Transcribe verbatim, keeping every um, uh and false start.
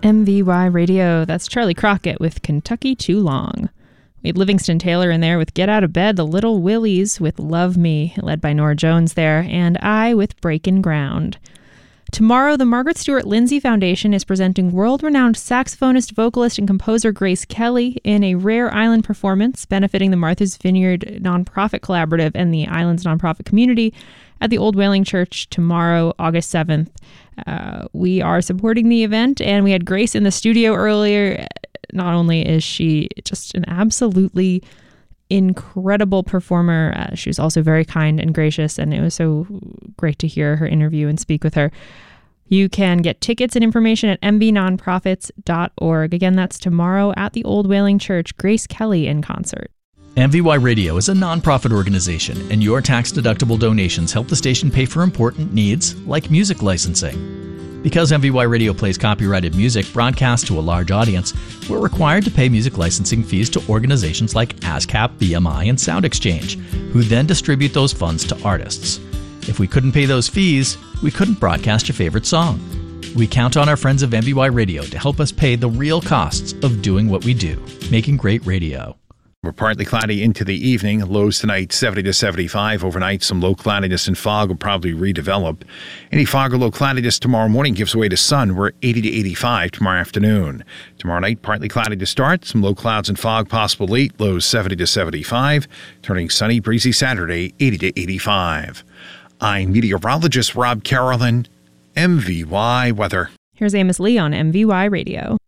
M V Y Radio. That's Charlie Crockett with Kentucky Too Long. We had Livingston Taylor in there with Get Out of Bed, the Little Willies with Love Me, led by Nora Jones there, and I with Breakin' Ground. Tomorrow, the Margaret Stewart Lindsay Foundation is presenting world-renowned saxophonist, vocalist, and composer Grace Kelly in a rare island performance benefiting the Martha's Vineyard Nonprofit Collaborative and the island's nonprofit community at the Old Whaling Church tomorrow, August seventh. Uh, we are supporting the event, and we had Grace in the studio earlier. Not only is she just an absolutely incredible performer, uh, she was also very kind and gracious, and it was so great to hear her interview and speak with her. You can get tickets and information at m v nonprofits dot org. Again, that's tomorrow at the Old Whaling Church. Grace Kelly in concert. M V Y Radio is a nonprofit organization, and your tax-deductible donations help the station pay for important needs like music licensing. Because M V Y Radio plays copyrighted music broadcast to a large audience, we're required to pay music licensing fees to organizations like ASCAP, B M I, and Sound Exchange, who then distribute those funds to artists. If we couldn't pay those fees, we couldn't broadcast your favorite song. We count on our friends of M V Y Radio to help us pay the real costs of doing what we do, making great radio. We're partly cloudy into the evening. Lows tonight seventy to seventy-five. Overnight, some low cloudiness and fog will probably redevelop. Any fog or low cloudiness tomorrow morning gives way to sun. We're eighty to eighty-five tomorrow afternoon. Tomorrow night, partly cloudy to start. Some low clouds and fog possible late. Lows seventy to seventy-five. Turning sunny, breezy Saturday, eighty to eighty-five. I'm meteorologist Rob Carolyn, M V Y Weather. Here's Amos Lee on M V Y Radio.